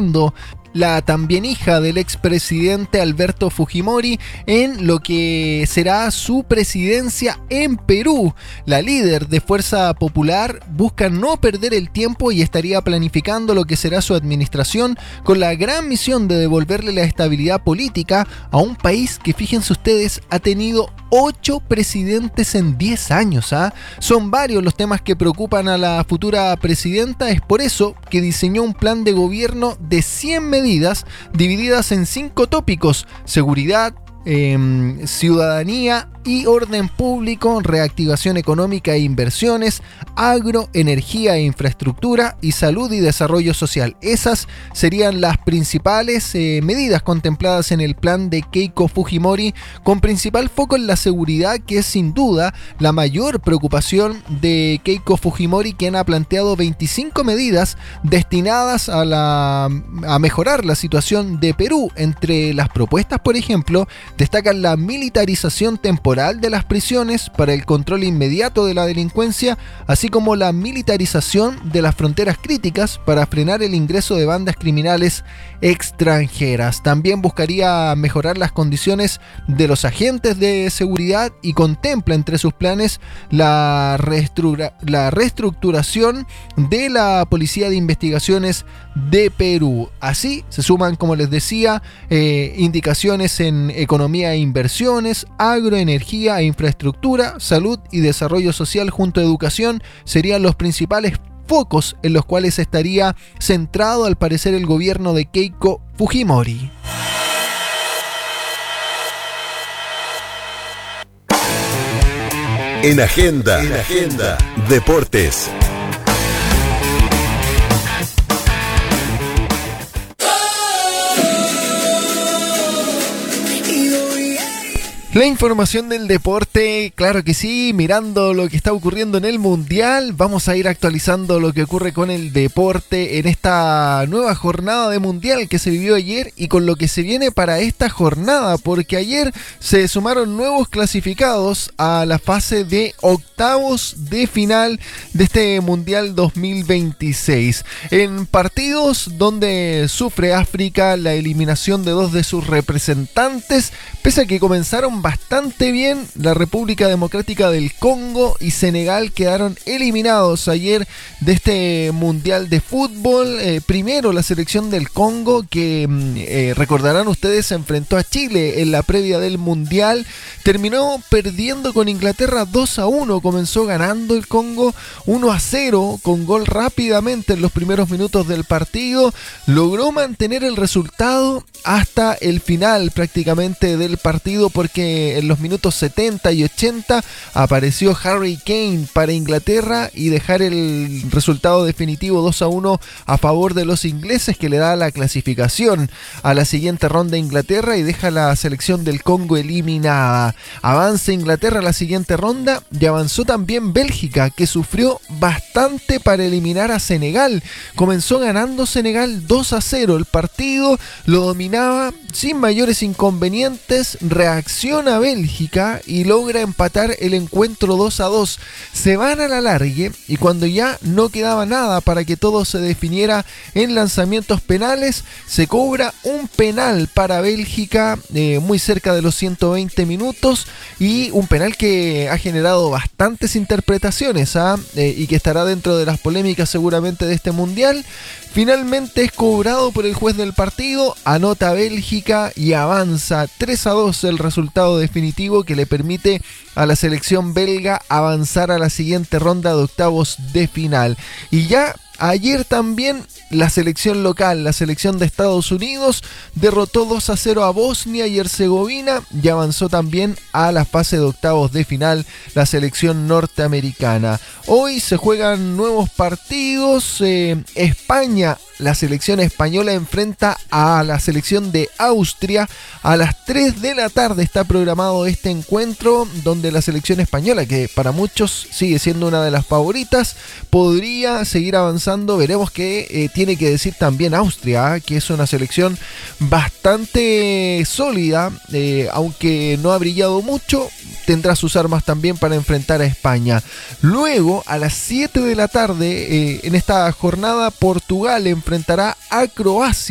liderando la también hija del expresidente Alberto Fujimori en lo que será su presidencia en Perú. La líder de Fuerza Popular busca no perder el tiempo y estaría planificando lo que será su administración con la gran misión de devolverle la estabilidad política a un país que, fíjense ustedes, ha tenido 8 presidentes en 10 años. Son varios los temas que preocupan a la futura presidenta. Es por eso que diseñó un plan de gobierno de 100 medidas divididas en 5 tópicos: seguridad, ciudadanía y orden público, reactivación económica e inversiones, agro, energía e infraestructura y salud y desarrollo social. Esas serían las principales medidas contempladas en el plan de Keiko Fujimori, con principal foco en la seguridad, que es sin duda la mayor preocupación de Keiko Fujimori, quien ha planteado 25 medidas destinadas a mejorar la situación de Perú. Entre las propuestas, por ejemplo, destacan la militarización temporal de las prisiones para el control inmediato de la delincuencia, así como la militarización de las fronteras críticas para frenar el ingreso de bandas criminales extranjeras. También buscaría mejorar las condiciones de los agentes de seguridad y contempla entre sus planes la reestructuración de la Policía de Investigaciones de Perú. Así se suman, como les decía, indicaciones en economía e inversiones, agro, energía e infraestructura, salud y desarrollo social junto a educación serían los principales focos en los cuales estaría centrado, al parecer, el gobierno de Keiko Fujimori. En Agenda, Deportes. La información del deporte, claro que sí, mirando lo que está ocurriendo en el Mundial. Vamos a ir actualizando lo que ocurre con el deporte en esta nueva jornada de Mundial que se vivió ayer y con lo que se viene para esta jornada, porque ayer se sumaron nuevos clasificados a la fase de octavos de final de este Mundial 2026. En partidos donde sufre África la eliminación de 2 de sus representantes, pese a que comenzaron bastante bien, la República Democrática del Congo y Senegal quedaron eliminados ayer de este Mundial de Fútbol. Primero la selección del Congo, que recordarán ustedes, se enfrentó a Chile en la previa del Mundial, terminó perdiendo con Inglaterra 2-1, comenzó ganando el Congo 1-0 con gol rápidamente en los primeros minutos del partido, logró mantener el resultado hasta el final prácticamente del partido, porque en los minutos 70 y 80 apareció Harry Kane para Inglaterra y dejar el resultado definitivo 2-1 a favor de los ingleses, que le da la clasificación a la siguiente ronda a Inglaterra y deja la selección del Congo eliminada. Avanza Inglaterra a la siguiente ronda y avanzó también Bélgica, que sufrió bastante para eliminar a Senegal. Comenzó ganando Senegal 2-0 el partido, lo dominaba sin mayores inconvenientes, reacciona a Bélgica y logra empatar el encuentro 2-2. Se van a la largue y cuando ya no quedaba nada para que todo se definiera en lanzamientos penales, se cobra un penal para Bélgica muy cerca de los 120 minutos, y un penal que ha generado bastantes interpretaciones y que estará dentro de las polémicas seguramente de este Mundial. Finalmente es cobrado por el juez del partido, anota Bélgica y avanza 3-2 el resultado definitivo, que le permite a la selección belga avanzar a la siguiente ronda de octavos de final. Y ya ayer también la selección local, la selección de Estados Unidos, derrotó 2-0 a Bosnia y Herzegovina y avanzó también a la fase de octavos de final la selección norteamericana. Hoy se juegan nuevos partidos. España, la selección española enfrenta a la selección de Austria. A las 3 de la tarde está programado este encuentro, donde la selección española, que para muchos sigue siendo una de las favoritas, podría seguir avanzando. Veremos qué tiene que decir también Austria, que es una selección bastante sólida, aunque no ha brillado mucho, tendrá sus armas también para enfrentar a España. Luego, a las 7 de la tarde, en esta jornada, Portugal enfrentará a Croacia.